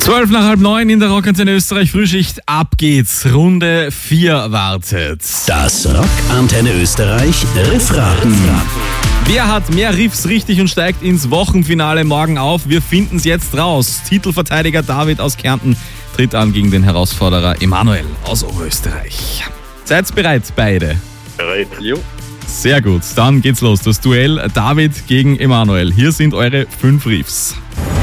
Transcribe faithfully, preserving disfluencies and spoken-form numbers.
Zwölf nach halb neun in der Rockantenne Österreich Frühschicht. Ab geht's. Runde vier wartet. Das Rockantenne Österreich Riffraten. Wer hat mehr Riffs richtig und steigt ins Wochenfinale morgen auf? Wir finden's jetzt raus. Titelverteidiger David aus Kärnten tritt an gegen den Herausforderer Emanuel aus Oberösterreich. Seid bereit, beide? Bereit. Jo. Sehr gut, dann geht's los. Das Duell David gegen Emanuel. Hier sind eure fünf Riffs.